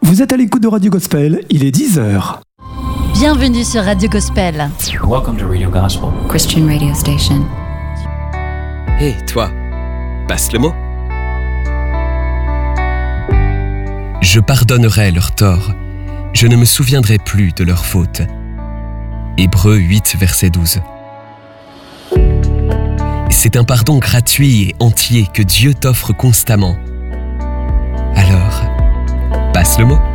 Vous êtes à l'écoute de Radio Gospel, il est 10h. Bienvenue sur Radio Gospel. Welcome to Radio Gospel, Christian radio station. Hé, toi, passe le mot. Je pardonnerai leurs torts, je ne me souviendrai plus de leurs fautes. Hébreux 8, verset 12. C'est un pardon gratuit et entier que Dieu t'offre constamment. Alors, passe le mot.